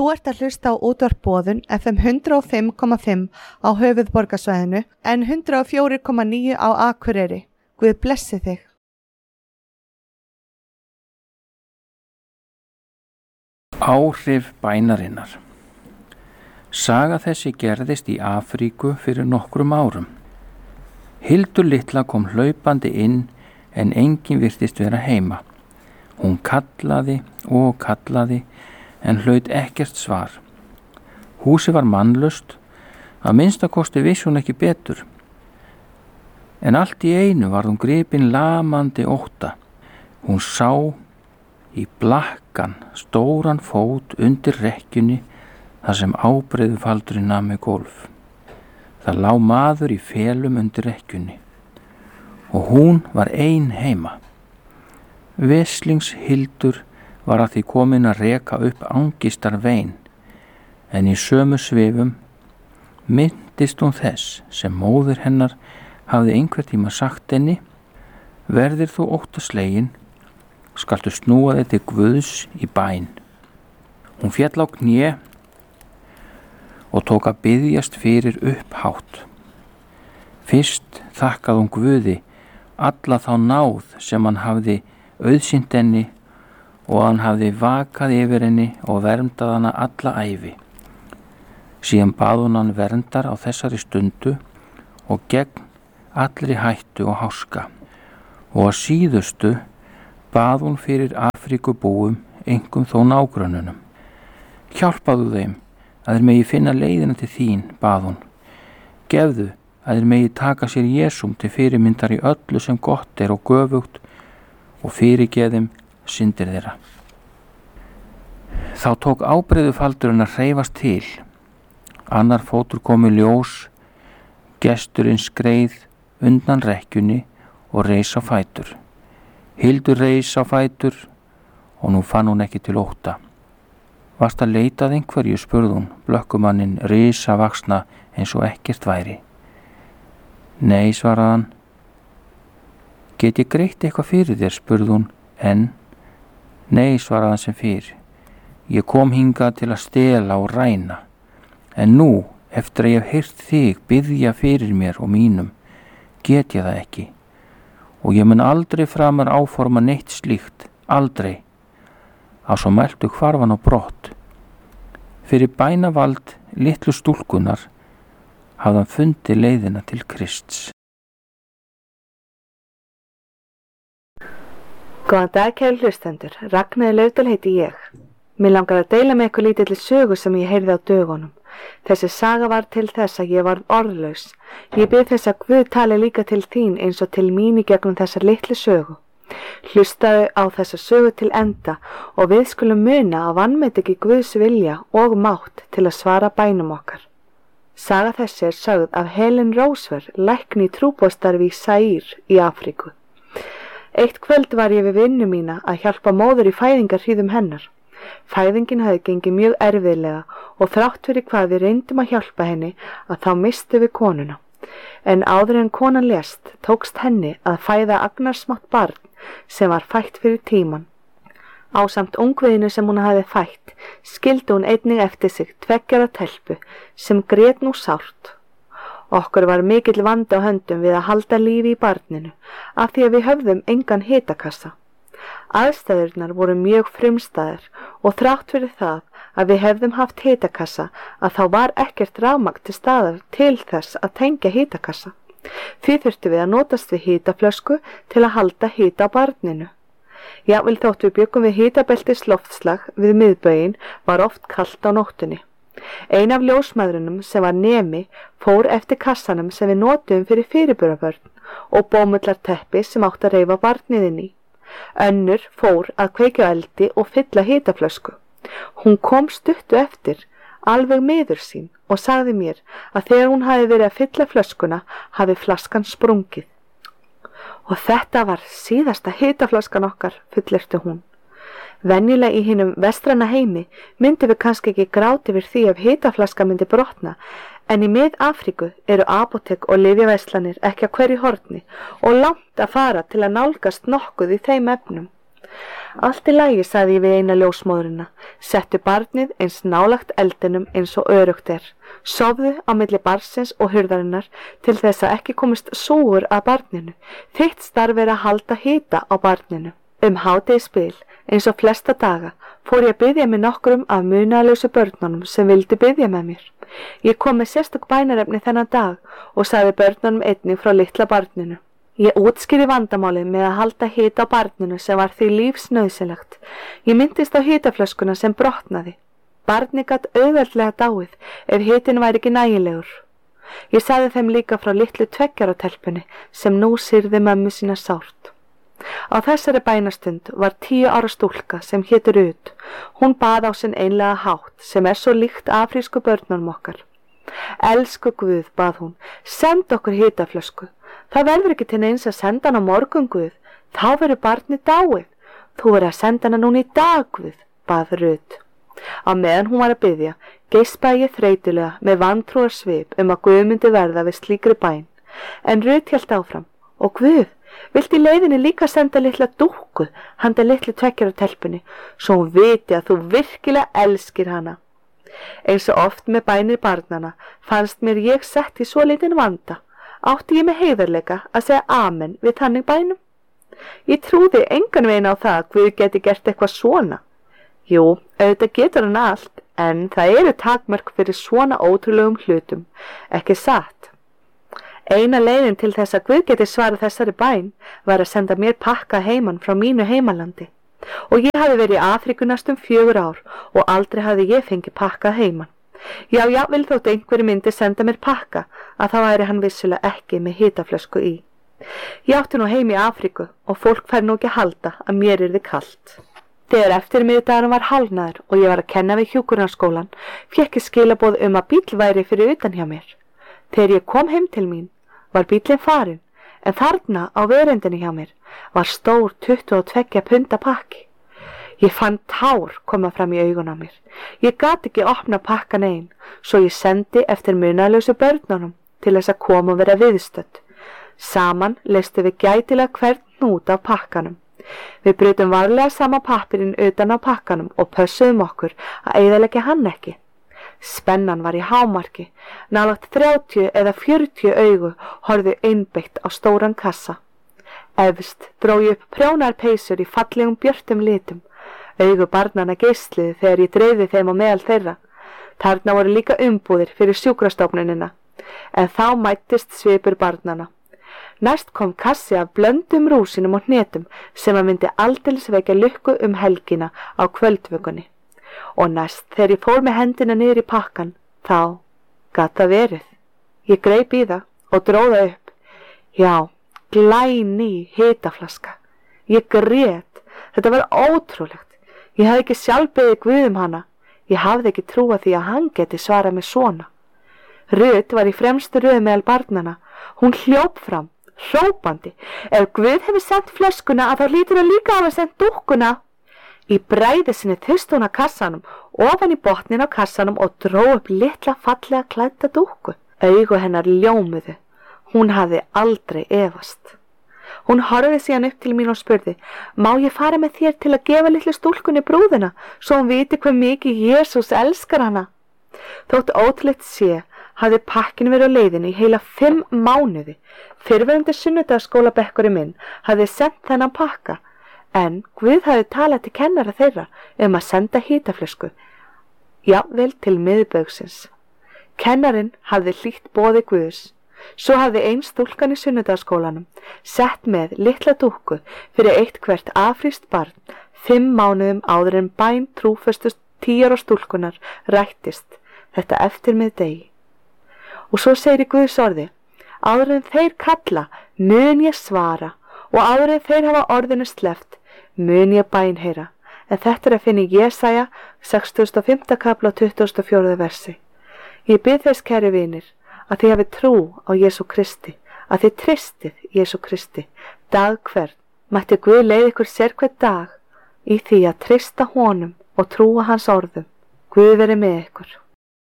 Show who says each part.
Speaker 1: Þú ert að hlusta á útvarp Boðun FM 105,5 á höfuðborgarsvæðinu en 104,9 á Akureyri. Guð blessi þig.
Speaker 2: Áhrif bænarinnar. Saga þessi gerðist í Afríku fyrir nokkrum árum. Hildur litla kom hlaupandi inn en enginn virtist vera heima. Hún kallaði og kallaði en hlaut ekkert svar. Húsið var mannlaust, að minnstakosti vissi hún ekki betur. En allt í einu var hún gripin lamandi ótta. Hún sá í blakkan stóran fót undir rekkjunni þar sem ábreiðufaldurinn nam með gólf. Það lá maður í felum undir rekkjunni og hún var ein heima. Veslingshildur var að því komin að reka upp angistar vein, en í sömu svifum minntist hún þess sem móðir hennar hafði einhver tíma sagt henni: verðir þú óttaslegin, skaltu snúa þig til Guðs í bæn. Hún féll á kné og tók að biðjast fyrir upphátt. Fyrst þakkaði hún Guði alla þá náð sem hann hafði auðsýnt henni og hann hafði vakað yfir henni og verndað hana alla ævi. Síðan bað hún hann verndar á þessari stundu og gegn allri hættu og háska. Og að síðustu bað hún fyrir Afríkubúum, einkum þó nágrönnunum. Hjálpaðu þeim að þeir megi finna leiðina til þín, bað hún. Gefðu að þeir megi taka sér Jesúm til fyrirmyndar í öllu sem gott og göfugt og fyrirgeðum syndir þeirra. Þá tók ábreiðufaldurinn að hreyfast til. Annar fótur kom í ljós, gesturinn skreið undan rekkjunni og reis á fætur. Hildur reis á fætur og nú fann hún ekki til ótta. Varst að leita að einhverju, spurði hún, blökkumanninn risavaxna eins og ekkert væri. Nei, svaraði hann. Get ég greitt eitthvað fyrir þér, spurði hún, en nei, svaraði hann sem fyrr. Ég kom hingað til að stela og ræna, en nú, eftir að ég hef heyrt þig biðja fyrir mér og mínum, get ég það ekki. Og ég mun aldrei framar áforma neitt slíkt, aldrei. Að svo mæltu hvarf hann á brott. Fyrir bænavald litlu stúlkunar hafði hann fundið leiðina til Krists.
Speaker 1: Góðan dag, kæru hlustendur. Ragnheiður Laufdal heiti ég. Mér langar að deila með ykkur lítilli sögu sem ég heyrði á dögunum. Þessi saga var til þess að ég var orðlaus. Ég bið þess að Guð tali líka til þín eins og til mín í gegnum þessar litlu sögu. Hlustaðu á þessa sögu til enda og við skulum muna að vanmeta ekki Guðs vilja og mátt til að svara bænum okkar. Saga þessi er sögð af Helen Roosevelt, lækni í trúboðsstarfi í Zaire í Afríku. Eitt kvöld var ég við vinnu mína að hjálpa móður í fæðingarhríðum hennar. Fæðingin hafði gengið mjög erfiðlega og þrátt fyrir hvað við reyndum að hjálpa henni að þá mistum við konuna. En áður en konan lést tókst henni að fæða agnarsmátt barn sem var fætt fyrir tíman. Ásamt ungviðinu sem hún hafði fætt skildi hún einnig eftir sig 2 ára telpu sem grét nú sárt. Okkur var mikill vandi á höndum við að halda lífi í barninu af því að við höfðum engan hitakassa. Aðstæðurnar voru mjög frumstæðar og þrátt fyrir það að við hefðum haft hitakassa að þá var ekkert rafmagn til staðar til þess að tengja hitakassa. Því þurftum við að notast við hitaflösku til að halda hita á barninu. Jafnvel þótt við bjuggum við hitabeltis loftslag við miðbauginn var oft kalt á nóttunni. Ein af ljósmæðrunum sem var nemi fór eftir kassanum sem við notuðum fyrir fyrirburabörn og bómullarteppi sem átt að reifa barnið inn í. Önnur fór að kveikja eldi og fylla hitaflösku. Hún kom stuttu eftir, alveg miður sín og sagði mér að þegar hún hafi verið að fylla flöskuna hafi flaskan sprungið. Og þetta var síðasta hitaflaskan okkar, fullyrti hún. Venjulega í hinum vestræna heimi myndum við kannski ekki gráta yfir því ef hitaflaska myndi brotna, en í Mið-Afríku eru apótek og lyfjaverslanir ekki á hverju horni og langt að fara til að nálgast nokkuð í þeim efnum. Allt í lagi, sagði ég við eina ljósmóðurina. Settu barnið eins nálagt eldinum eins og öruggt er. Sofðu á milli barnsins og hurðarinnar til þess að ekki komist súgur að barninu. Þitt starf er að halda hita á barninu. Hádegisbil, eins og flesta daga, fór ég að biðja með nokkrum af munaðarlausu börnunum sem vildi biðja með mér. Ég kom með sérstök bænarefni þennan dag og sagði börnunum einnig frá litla barninu. Ég útskýrði vandamálið með að halda hita á barninu sem var því lífsnauðsynlegt. Ég minntist á hitaflöskuna sem brotnaði. Barnið gat auðveldlega dáið ef hitin væri ekki nægilegur. Ég sagði þeim líka frá litlu 2 ára telpunni sem nú syrði mömmu sína sárt. Á þessari bænastund var 10 ára stúlka sem hétur Rut. Hún bað á sinn einlega hátt sem er svo líkt afrísku börnunum okkar. Elsku Guð, bað hún, send okkur hitaflösku. Það verður ekki til neins að senda hana á morgun, Guð. Þá verður barnið dáið. Þú verður að senda hana núna í dag, Guð, bað Rut. Á meðan hún var að biðja, geispaði ég þreytulega með vantrúarsvip að Guð myndi verða við slíkri bæn. En Rut hélt áfram. Og Guð, viltu í leiðinni líka senda litla dúkku handa litlu 2 ára telpunni, svo hún viti að þú virkilega elskir hana. Eins og oft með bænir barnana fannst mér ég sett í svo lítinn vanda. Átti ég með heiðarleika að segja amen við þannig bænum? Ég trúði engan veginn á það að Guð geti gert eitthvað svona. Jú, auðvitað getur hann allt, en það eru takmörk fyrir svona ótrúlegum hlutum, ekki satt. Eina leiðin til þess að Guð geti svarað þessari bæn var að senda mér pakka heiman frá mínu heimalandi. Og ég hafi verið í Afríku næstum 4 ár og aldrei hafi ég fengið pakka heiman. Já, vil þótt einhverju myndi senda mér pakka að þá væri hann vissulega ekki með hitaflösku í. Ég átti nú heim í Afríku og fólk fær nú ekki að halda að mér yrði kalt. Þegar eftirmiðdagurinn var hálfnaður og ég var að kenna við hjúkrunarskólann, fékk ég skilaboð að bíll væri fyrir utan hjá mér. Þegar ég kom heim til mín var bíllinn farinn, en þarna á veröndinni hjá mér var stór 22 punda pakki. Ég fann tár koma fram í augun á mér. Ég gat ekki opna pakkan ein, svo ég sendi eftir munaðarlausu börnunum til þess að koma og vera viðstödd. Saman leystum við gætilega hvern hnút af pakkanum. Við brutum varlega sama pappirinn utan á pakkanum og pössuðum okkur að eyðileggja hann ekki. Spennan var í hámarki, nálægt 30 eða 40 augu horfðu einbeitt á stóran kassa. Efst dró ég upp prjónar peysur í fallegum björtum litum. Augu barnanna geisluðu þegar ég dreifði þeim á meðal þeirra. Þarna voru líka umbúðir fyrir sjúkrastofnunina, en þá mættist svipur barnanna. Næst kom kassi af blöndum rúsinum og hnetum sem að myndi aldeilis vekja lukku helgina á kvöldvökunni. Og næst þegar ég fór með hendina niður í pakkan, þá gat það verið. Ég greip í það og dró það upp. Já, glæný hitaflaska. Ég grét. Þetta var ótrúlegt. Ég hafði ekki sjálf beðið Guð hana. Ég hafði ekki trúað því að hann geti svarað mig svona. Rut var í fremstu röð meðal barnana. Hún hljóp fram, hrópandi. Ef Guð hefði sendt flöskuna að þá hlýtur hann líka hafa sendt dúkkuna. Í bræði sinni þusti hún að kassanum, ofan í botnin á kassanum og dró upp litla fallega klædda dúkku. Augu hennar ljómuðu. Hún hafði aldrei efast. Hún horfði síðan upp til mín og spurði, má ég fara með þér til að gefa litlu stúlkunni brúðina, svo hún viti hve mikið Jesús elskar hana? Þótt ótrúlegt sé, hafði pakkin verið á leiðinu í heila 5 mánuði. Fyrrverandi sunnudagsskólabekkurinn minn hafði sendt þennan pakka, en Guð hafði talað til kennara þeirra að senda hitaflösku, jafnvel til miðbaugsins. Kennarinn hafði hlýtt boði Guðs. Svo hafði ein stúlkan í sunnudagsskólanum sett með litla dúkku fyrir eitt hvert afrískt barn 5 mánuðum áður en bæn trúföstu 10 ára stúlkunar rættist þetta eftirmiðdegi. Og svo segir í Guðs orði, áður en þeir kalla mun ég svara og áður en þeir hafa orðinu sleppt mun ég bænheyra. En þetta að finna í Jesaja 65. kapla 24. versi. Ég bið þess, kæri vinir, að þið hafi trú á Jesú Kristi, að þið tristið Jesú Kristi. Dag hvern mætti Guð leiða ykkur sérhvern dag í því að trista honum og trúa hans orðum. Guð veri með ykkur.